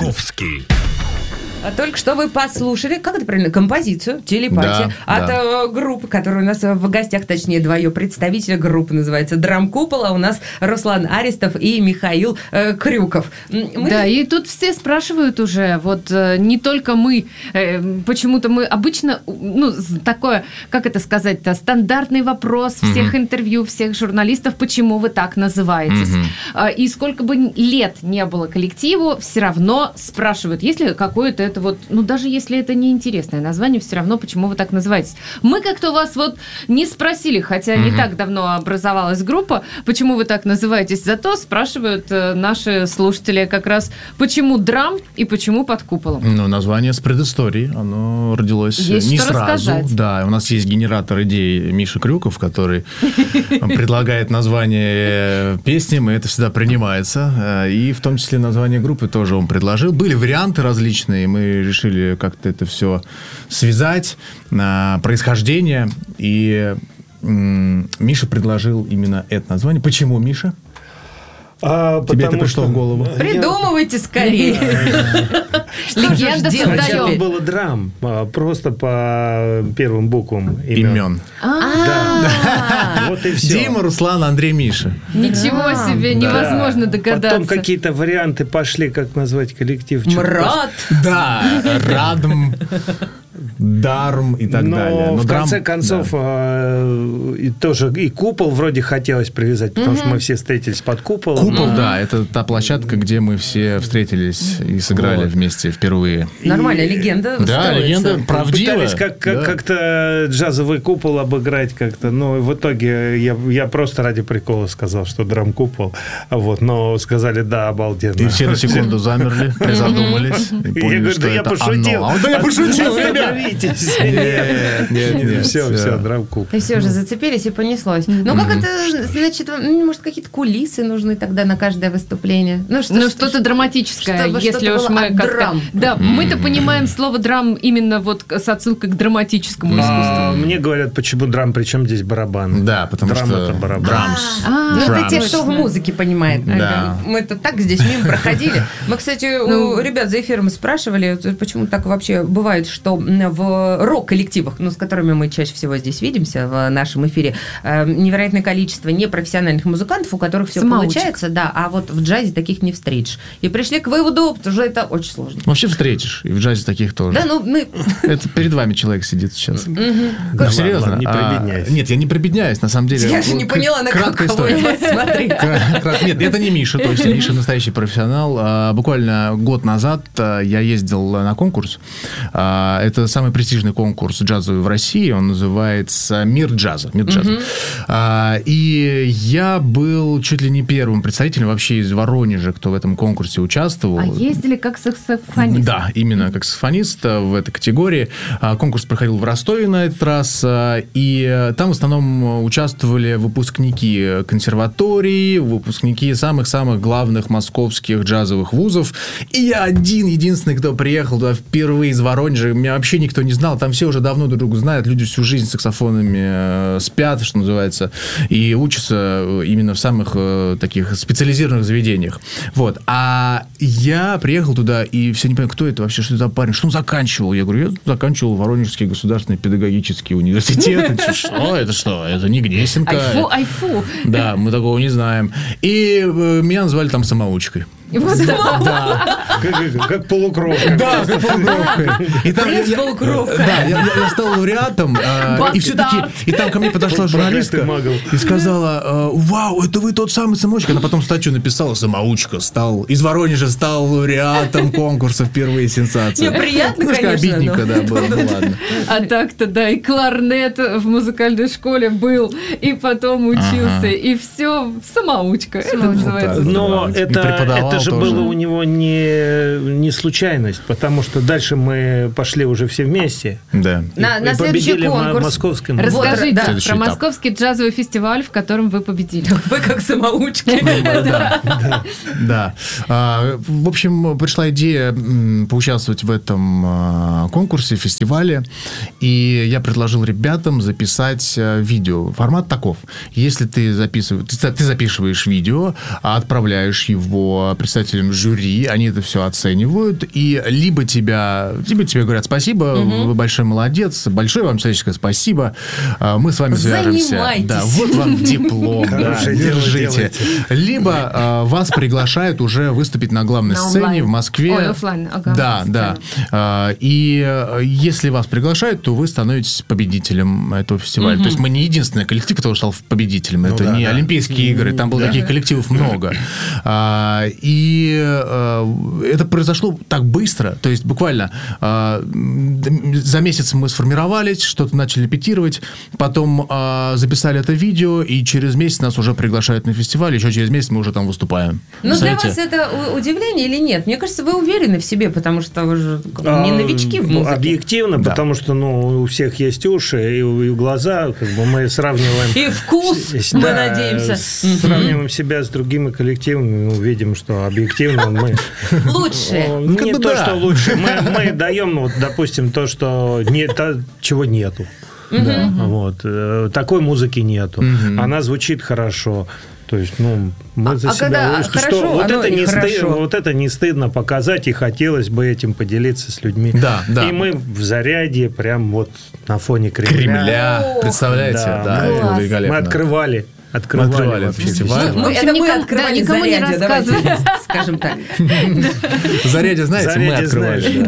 Московский. Только что вы послушали, как это правильно, композицию «Телепатия» от группы, которая у нас в гостях, точнее, два ее представителя. Группа называется «Драм-купол», а у нас Руслан Аристов и Михаил Крюков. Да, и тут все спрашивают уже, вот не только мы, почему-то мы обычно, такое, как это сказать-то, стандартный вопрос всех интервью, всех журналистов, почему вы так называетесь. И сколько бы лет не было коллективу, все равно спрашивают, есть ли какое-то это вот, даже если это не интересное название, все равно, почему вы так называетесь. Мы как-то у вас вот не спросили, хотя не так давно образовалась группа, почему вы так называетесь, зато спрашивают наши слушатели как раз, почему драм и почему под куполом. Название с предысторией, оно родилось есть не что сразу. Рассказать. Да, у нас есть генератор идей Миша Крюков, который предлагает название песням, и это всегда принимается. И в том числе название группы тоже он предложил. Были варианты различные, мы решили как-то это все связать, происхождение, и Миша предложил именно это название. Почему, Миша? Тебе это пришло в голову? Придумывайте скорее. Легенда создаем. Сначала было драм, просто по первым буквам имен. Да. Вот и все. Дима, Руслан, Андрей, Миша. Ничего себе, невозможно догадаться. Потом какие-то варианты пошли, как назвать коллектив. Мрад. Да, Радм, Дарм и так далее. Но в конце концов тоже и купол вроде хотелось привязать, потому что мы все встретились под куполом. Купол, да, это та площадка, где мы все встретились и сыграли вместе впервые. Нормальная легенда. Да, легенда правдивая. Пытались как-то джазовый купол обыграть как-то, но в итоге я просто ради прикола сказал, что драм-купол, но сказали, да, обалденно. И все на секунду замерли, призадумались и поняли, что это оно. Да я пошутил, ребят! Нет, все, драм-купол. И все уже зацепились и понеслось. Ну, как это, значит, может, какие-то кулисы нужны тогда на каждое выступление? Что-то драматическое, если уж мы как-то... Да, мы-то понимаем слово драм именно вот с отсылкой к драматическому искусству. Мне говорят, почему драм, причем здесь барабан. Да, потому что... Драм – это барабан. Это те, кто в музыке понимает. Мы-то так здесь мимо проходили. Мы, кстати, у ребят за эфиром спрашивали, почему так вообще бывает, что в рок-коллективах, с которыми мы чаще всего здесь видимся в нашем эфире, невероятное количество непрофессиональных музыкантов, у которых все получается, да, а вот в джазе таких не встретишь. И пришли к выводу, что это очень сложно. Вообще встретишь, и в джазе таких тоже. Да, мы... Это перед вами человек сидит сейчас. Серьезно? Не прибедняйся. Нет, я не прибедняюсь, на самом деле. Я же не поняла, на кого из вас смотреть. Нет, это не Миша, точно. Миша настоящий профессионал. Буквально год назад я ездил на конкурс. Это самый престижный конкурс джазовый в России. Он называется «Мир джаза». И я был чуть ли не первым представителем вообще из Воронежа, кто в этом конкурсе участвовал. А ездили как саксофонист? Да, именно как саксофонист в этой категории. Конкурс проходил в Ростове на этот раз. И там в основном участвовали выпускники консерватории, выпускники самых-самых главных московских джазовых вузов. И я единственный, кто приехал туда впервые из Воронежа. Меня вообще никто не знал. Там все уже давно друг друга знают. Люди всю жизнь с саксофонами спят, что называется, и учатся именно в самых таких специализированных заведениях. Вот. А я приехал туда, и все не понимают, кто это вообще, что это за парень, что он заканчивал. Я говорю, я заканчивал Воронежский государственный педагогический университет. Что? Это не Гнесинка. Айфу. Да, мы такого не знаем. И меня назвали там самоучкой. Да. Как полукровка. Да, как полукровка. Да, я стал лауреатом. И все-таки, и там ко мне подошла журналистка и сказала, вау, это вы тот самый самоучка. Она потом статью написала, самоучка из Воронежа стал лауреатом конкурса впервые, сенсация. Приятно, конечно. Обидненько, да, было, ну ладно. А так-то, да, и кларнет в музыкальной школе был, и потом учился, и все, самоучка. Это называется. Но это же было у него не случайность, потому что дальше мы пошли уже все вместе. Да. На следующий конкурс. Расскажите про московский джазовый фестиваль, в котором вы победили. Вы как самоучки. Да. В общем, пришла идея поучаствовать в этом конкурсе, фестивале, и я предложил ребятам записать видео. Формат таков. Если ты записываешь видео, отправляешь его представителям представителям жюри, они это все оценивают, и либо тебе говорят спасибо, вы большой молодец, большое вам человеческое спасибо, мы с вами свяжемся. Занимайтесь. Да, вот вам диплом, держите. Либо вас приглашают уже выступить на главной сцене в Москве. Оффлайн, ага. Да. И если вас приглашают, то вы становитесь победителем этого фестиваля. То есть мы не единственный коллектив, который стал победителем. Это не Олимпийские игры, там было таких коллективов много. И это произошло так быстро. То есть буквально за месяц мы сформировались, что-то начали репетировать, потом записали это видео, и через месяц нас уже приглашают на фестиваль, еще через месяц мы уже там выступаем. Ну, для вас это удивление или нет? Мне кажется, вы уверены в себе, потому что вы же не новички в музыке. Объективно, потому что у всех есть уши и глаза, мы сравниваем... И вкус, мы надеемся. Сравниваем себя с другими коллективами, видим, что объективно мы... Лучше. Не то, что лучше. Мы даем, допустим, то, чего нету. Такой музыки нету. Она звучит хорошо. То есть, мы за себя... Вот это не стыдно показать, и хотелось бы этим поделиться с людьми. Да. И мы в заряде прям вот на фоне Кремля. Представляете? Да, это было великолепно. Мы открывали фестиваль. Мы открывали никому не рассказывали. Скажем так. Зарядье, знаете, мы открывали.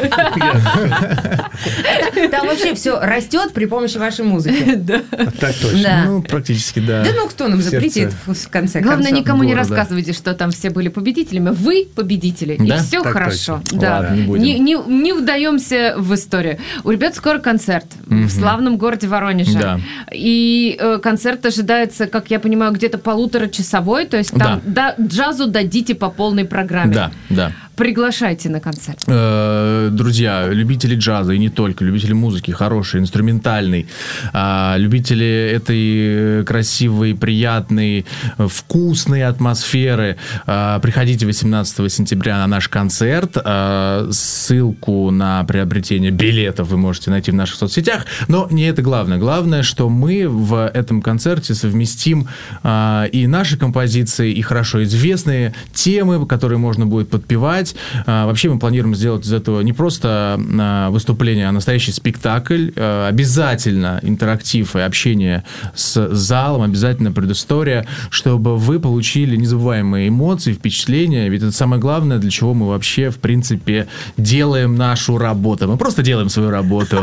Там вообще все растет при помощи вашей музыки. Так точно. Практически, да. Да кто нам запретит в конце концов? Главное, никому не рассказывайте, что там все были победителями. Вы победители, и все хорошо. Да. Не вдаемся в историю. У ребят скоро концерт в славном городе Воронеже. И концерт ожидается, как я понимаю, где-то 1,5-часовой, то есть там джазу дадите по полной программе. Да. Приглашайте на концерт. Друзья, любители джаза, и не только, любители музыки, хорошей, инструментальной, любители этой красивой, приятной, вкусной атмосферы, приходите 18 сентября на наш концерт. Ссылку на приобретение билетов вы можете найти в наших соцсетях, но не это главное. Главное, что мы в этом концерте совместим и наши композиции, и хорошо известные темы, которые можно будет подпевать. Вообще мы планируем сделать из этого не просто выступление, а настоящий спектакль. Обязательно интерактив и общение с залом, обязательно предыстория, чтобы вы получили незабываемые эмоции, впечатления. Ведь это самое главное, для чего мы вообще, в принципе, делаем нашу работу. Мы просто делаем свою работу.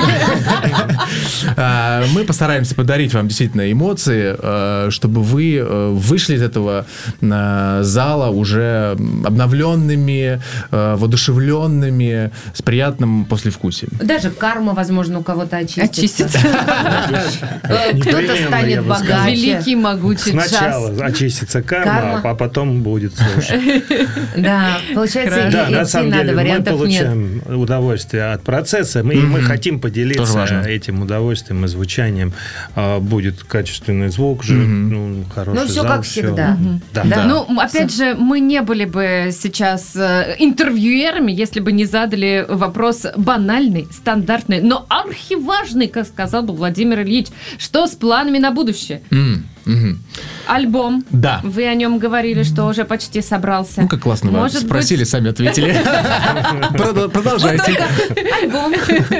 Мы постараемся подарить вам действительно эмоции, чтобы вы вышли из этого зала уже обновленными, воодушевленными, с приятным послевкусием. Даже карма, возможно, у кого-то очистится. Кто-то станет богаче. Великий, могучий джаз. Сначала очистится карма, а потом будет слушать. Да, получается, идти надо, вариантов нет. Мы получаем удовольствие от процесса, и мы хотим поделиться этим удовольствием и звучанием. Будет качественный звук, хороший зал. Ну, все как всегда. Ну, опять же, мы не были бы сейчас интервьюерами, если бы не задали вопрос банальный, стандартный, но архиважный, как сказал бы Владимир Ильич. Что с планами на будущее? Альбом. Да. Вы о нем говорили, что уже почти собрался. Ну, как классно вы спросили, сами ответили. Продолжайте. Альбом.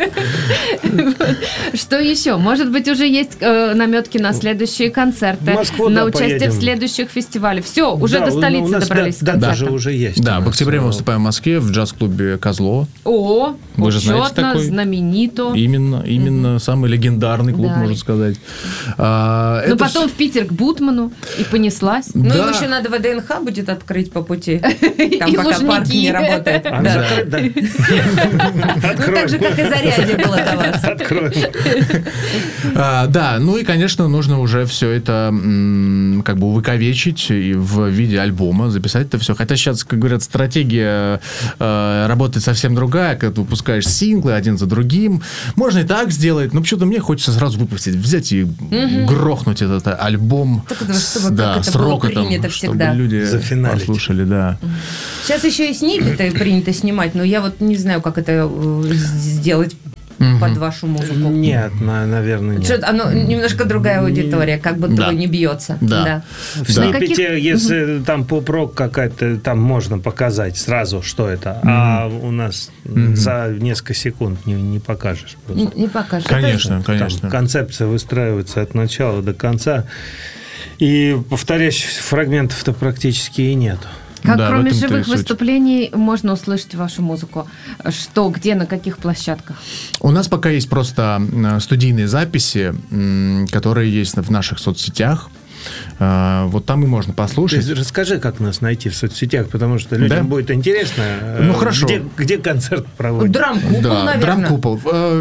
Что еще? Может быть, уже есть наметки на следующие концерты, на участие в следующих фестивалях. Все, уже до столицы добрались. Да, даже уже есть. Да, в октябре мы выступаем в Москве в джаз-клубе «Козло». О, вы же знаете такой? Знаменито. Именно самый легендарный клуб, можно сказать. Но потом в Питер к Бутману и понеслась. Ну, им еще надо ВДНХ будет открыть по пути. Там пока парк не работает. Ну, так же, как и Зарядье было до вас. Откроем. Да, ну и, конечно, нужно уже все это как бы увековечить в виде альбома, записать это все. Хотя сейчас, как говорят, стратегия работает совсем другая, когда ты выпускаешь синглы один за другим. Можно и так сделать, но почему-то мне хочется сразу выпустить, взять и грохнуть этот альбом с рокотом, чтобы люди послушали, да. Сейчас еще и сниппеты принято снимать, но я вот не знаю, как это сделать под вашу музыку? Нет, наверное, нет. Что-то оно немножко другая аудитория, как будто бы не бьется. Да. В сниппете, если там поп-рок какая-то, там можно показать сразу, что это. А у нас за несколько секунд не покажешь. Не покажешь. Конечно. Там концепция выстраивается от начала до конца. И повторяющихся фрагментов-то практически и нет. Как кроме живых выступлений можно услышать вашу музыку? Что, где, на каких площадках? У нас пока есть просто студийные записи, которые есть в наших соцсетях. Вот там и можно послушать. Ты расскажи, как нас найти в соцсетях, потому что людям будет интересно. Ну, хорошо. Где концерт проводят? Драм-купол, наверное. Драм-купол.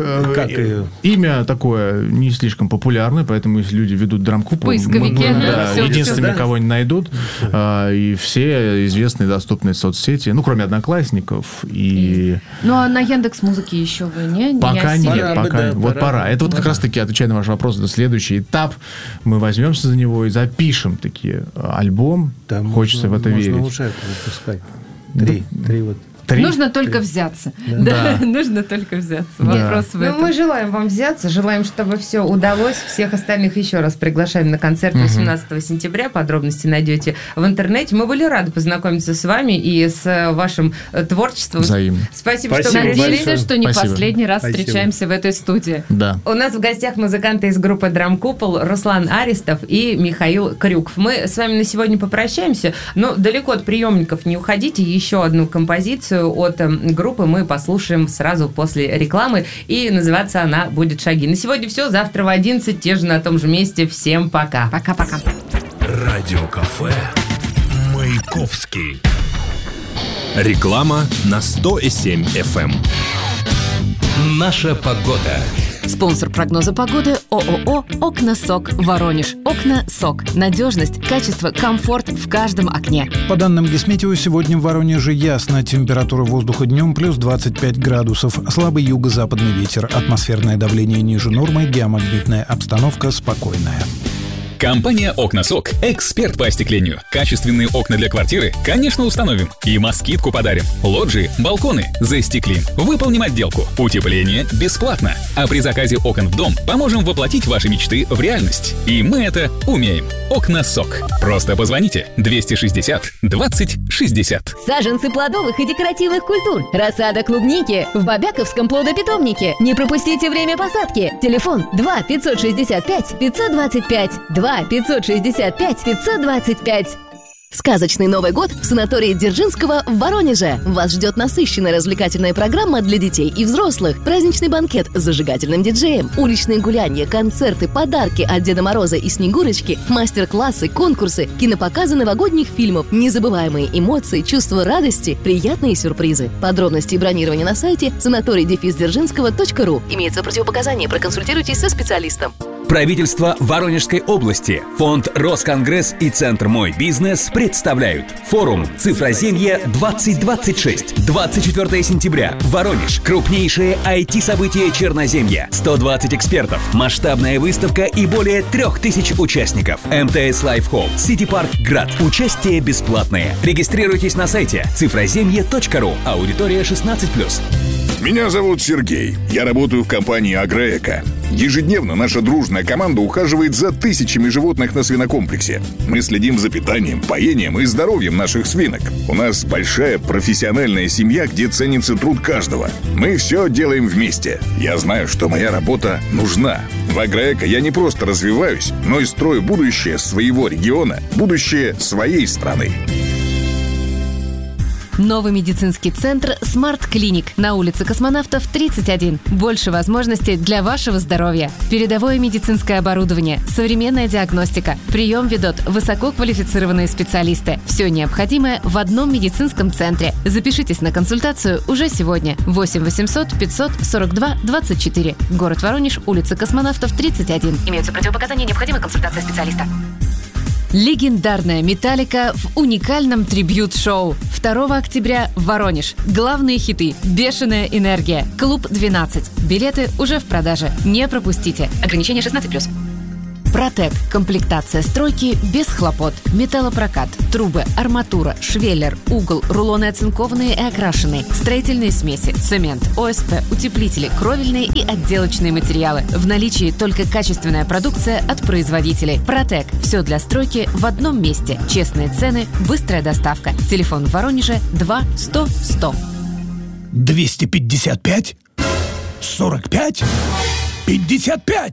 Имя такое не слишком популярное, поэтому если люди ведут драм-купол, единственными, кого они найдут, и все известные доступные соцсети, ну, кроме Одноклассников. Ну, а на Яндекс.Музыке еще вы не? Пока нет, пока. Вот пора. Это вот как раз-таки, отвечая на ваш вопрос, это следующий этап. Мы возьмемся за него и запишем такие альбом. Хочется в это верить. Можно уже это выпускать. Три вот. Нужно только взяться. Да, нужно только взяться. Вопрос в этом. Мы желаем вам взяться, желаем, чтобы все удалось. Всех остальных еще раз приглашаем на концерт 18 сентября. Подробности найдете в интернете. Мы были рады познакомиться с вами и с вашим творчеством. Взаимно. Спасибо, что пришли. Надеемся, что не последний раз встречаемся в этой студии. Да. У нас в гостях музыканты из группы «Драм-купол» Руслан Аристов и Михаил Крюков. Мы с вами на сегодня попрощаемся, но далеко от приемников не уходите. Еще одну композицию от группы мы послушаем сразу после рекламы, и называться она будет «Шаги». На сегодня все. Завтра в 11 те же на том же месте. Всем пока. Пока-пока. Радиокафе «Маяковский». Реклама на 100,7 FM. Наша погода. Спонсор прогноза погоды ООО «Окна СОК Воронеж». Окна СОК. Надежность, качество, комфорт в каждом окне. По данным Гисметео, сегодня в Воронеже ясно. Температура воздуха днем плюс 25 градусов. Слабый юго-западный ветер. Атмосферное давление ниже нормы. Геомагнитная обстановка спокойная. Компания «Окна СОК» – эксперт по остеклению. Качественные окна для квартиры, конечно, установим. И москитку подарим. Лоджии, балконы застеклим. Выполним отделку. Утепление бесплатно. А при заказе окон в дом поможем воплотить ваши мечты в реальность. И мы это умеем. «Окна СОК». Просто позвоните 260 20 60. Саженцы плодовых и декоративных культур. Рассада клубники в Бобяковском плодопитомнике. Не пропустите время посадки. Телефон 2 565 525 2 565 525. Сказочный Новый год в санатории Дзержинского в Воронеже. Вас ждет насыщенная развлекательная программа для детей и взрослых. Праздничный банкет с зажигательным диджеем, уличные гуляния, концерты, подарки от Деда Мороза и Снегурочки, мастер-классы, конкурсы, кинопоказы новогодних фильмов, незабываемые эмоции, чувство радости, приятные сюрпризы. Подробности и бронирование на сайте санаторий-дзержинского.ру. Имеется противопоказание, проконсультируйтесь со специалистом. Правительство Воронежской области, фонд Росконгресс и Центр «Мой бизнес» представляют форум «Цифроземье-2026». 24 сентября. Воронеж. Крупнейшее IT-событие Черноземья. 120 экспертов, масштабная выставка и более 3000 участников. МТС Лайфхолл, Сити Парк Град. Участие бесплатное. Регистрируйтесь на сайте цифроземье.ру. Аудитория 16+. Меня зовут Сергей. Я работаю в компании «Агроэко». Ежедневно наша дружная команда ухаживает за тысячами животных на свинокомплексе. Мы следим за питанием, поением и здоровьем наших свинок. У нас большая профессиональная семья, где ценится труд каждого. Мы все делаем вместе. Я знаю, что моя работа нужна. В «Агроэко» я не просто развиваюсь, но и строю будущее своего региона, будущее своей страны. Новый медицинский центр «Смарт Клиник» на улице Космонавтов, 31. Больше возможностей для вашего здоровья. Передовое медицинское оборудование, современная диагностика. Прием ведут высококвалифицированные специалисты. Все необходимое в одном медицинском центре. Запишитесь на консультацию уже сегодня. 8 800 542 24. Город Воронеж, улица Космонавтов, 31. Имеются противопоказания, необходима консультация специалиста. Легендарная «Металлика» в уникальном трибьют-шоу. 2 октября Воронеж. Главные хиты «Бешеная энергия», «Клуб 12». Билеты уже в продаже. Не пропустите. Ограничение 16+. Протек. Комплектация стройки без хлопот. Металлопрокат. Трубы, арматура, швеллер, угол, рулоны оцинкованные и окрашенные, строительные смеси, цемент, ОСП, утеплители, кровельные и отделочные материалы. В наличии только качественная продукция от производителей. Протек. Все для стройки в одном месте. Честные цены, быстрая доставка. Телефон в Воронеже 2 100 100. 255 45 55.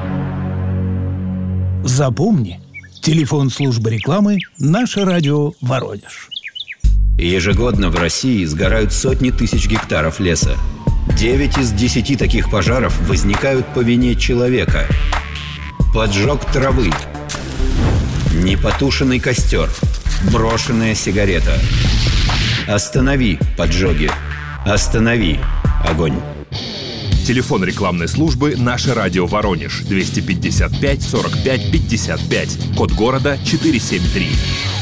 Запомни. Телефон службы рекламы «Наше радио Воронеж». Ежегодно в России сгорают сотни тысяч гектаров леса. 9 из 10 таких пожаров возникают по вине человека. Поджог травы, непотушенный костер, брошенная сигарета. Останови поджоги. Останови огонь. Телефон рекламной службы «Наше радио Воронеж» 255 45 55. Код города 473.